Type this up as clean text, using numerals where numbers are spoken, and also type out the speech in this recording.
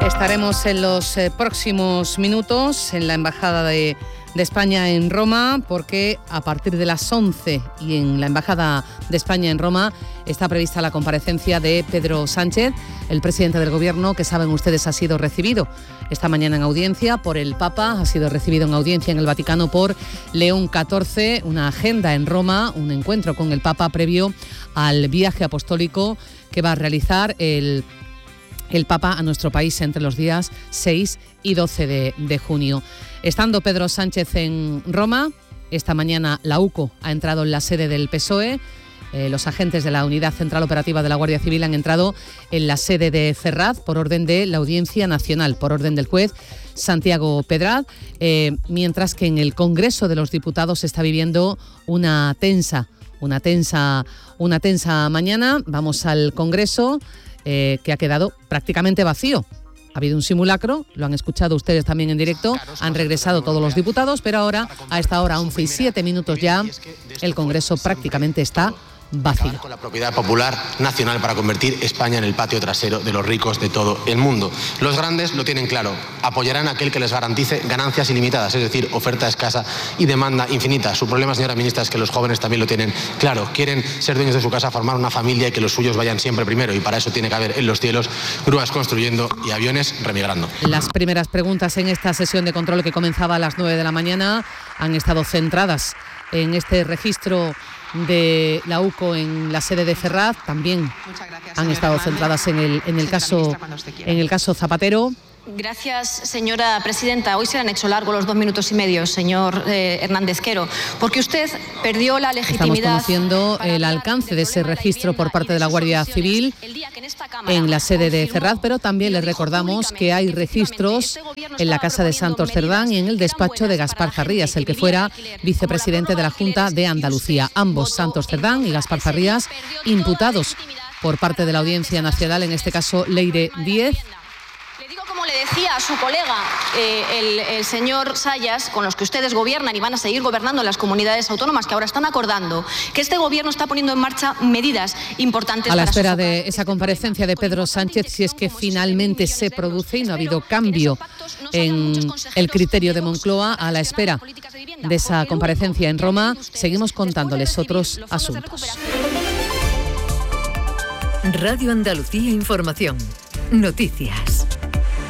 Estaremos en los próximos minutos en la Embajada de España en Roma, porque a partir de las 11 y en la Embajada de España en Roma está prevista la comparecencia de Pedro Sánchez, el presidente del Gobierno, que saben ustedes ha sido recibido esta mañana en audiencia por el Papa, ha sido recibido en audiencia en el Vaticano por León XIV, una agenda en Roma, un encuentro con el Papa previo al viaje apostólico que va a realizar el Papa a nuestro país entre los días 6 y 12 de junio. Estando Pedro Sánchez en Roma, esta mañana la UCO ha entrado en la sede del PSOE. Los agentes de la Unidad Central Operativa de la Guardia Civil han entrado en la sede de Ferraz por orden de la Audiencia Nacional, por orden del juez Santiago Pedraz, mientras que en el Congreso de los Diputados se está viviendo una tensa mañana. Vamos al Congreso, que ha quedado prácticamente vacío. Ha habido un simulacro, lo han escuchado ustedes también en directo, han regresado todos los diputados, pero ahora, a esta hora, 11 y 7 minutos ya, el Congreso prácticamente está vacío. Con la propiedad popular nacional para convertir España en el patio trasero de los ricos de todo el mundo. Los grandes lo tienen claro, apoyarán a aquel que les garantice ganancias ilimitadas, es decir, oferta escasa y demanda infinita. Su problema, señora ministra, es que los jóvenes también lo tienen claro. Quieren ser dueños de su casa, formar una familia y que los suyos vayan siempre primero, y para eso tiene que haber en los cielos grúas construyendo y aviones remigrando. Las primeras preguntas en esta sesión de control que comenzaba a las 9 de la mañana han estado centradas en este registro de la UCO en la sede de Ferraz. También han estado centradas en el caso Zapatero. Gracias, señora presidenta. Hoy se han hecho largos los 2 minutos y medio, señor Hernández Quero, porque usted perdió la legitimidad. Estamos conociendo el alcance de ese registro por parte de la Guardia Civil en la sede de Ferraz, pero también les recordamos que hay registros en la casa de Santos Cerdán y en el despacho de Gaspar Zarrías, el que fuera vicepresidente de la Junta de Andalucía. Ambos, Santos Cerdán y Gaspar Zarrías, imputados por parte de la Audiencia Nacional, en este caso Leire Díez. Como le decía a su colega, el señor Sayas, con los que ustedes gobiernan y van a seguir gobernando en las comunidades autónomas, que ahora están acordando que este gobierno está poniendo en marcha medidas importantes. A la espera de esa comparecencia de Pedro Sánchez, si es que finalmente se produce y no ha habido cambio en el criterio de Moncloa, a la espera de esa comparecencia en Roma, seguimos contándoles otros asuntos. Radio Andalucía Información. Noticias.